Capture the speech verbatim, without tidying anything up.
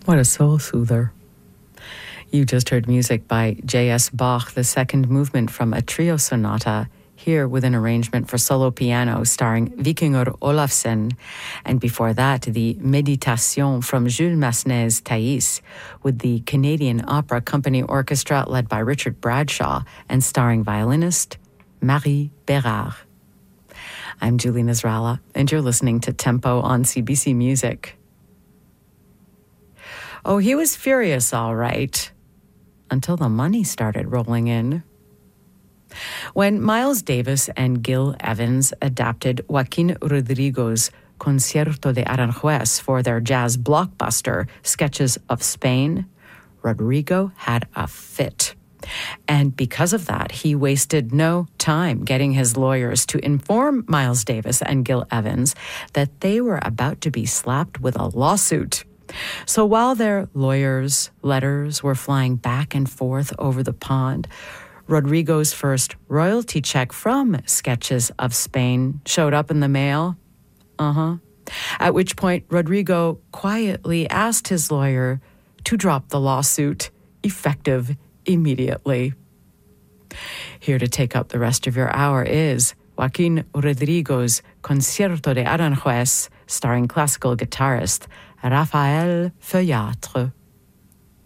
What a soul soother. You just heard music by J S Bach, the second movement from a trio sonata, here with an arrangement for solo piano starring Vikingur Olafsson, and before that, the Méditation from Jules Massenet's Thais, with the Canadian Opera Company Orchestra led by Richard Bradshaw and starring violinist Marie Bérard. I'm Julie Nasrallah, and you're listening to Tempo on C B C Music. Oh, he was furious, all right, until the money started rolling in. When Miles Davis and Gil Evans adapted Joaquin Rodrigo's Concierto de Aranjuez for their jazz blockbuster Sketches of Spain, Rodrigo had a fit. And because of that, he wasted no time getting his lawyers to inform Miles Davis and Gil Evans that they were about to be slapped with a lawsuit. So while their lawyers' letters were flying back and forth over the pond, Rodrigo's first royalty check from Sketches of Spain showed up in the mail. Uh-huh. At which point, Rodrigo quietly asked his lawyer to drop the lawsuit, effective immediately. Here to take up the rest of your hour is Joaquin Rodrigo's Concierto de Aranjuez, starring classical guitarist Raphael Feuillatre.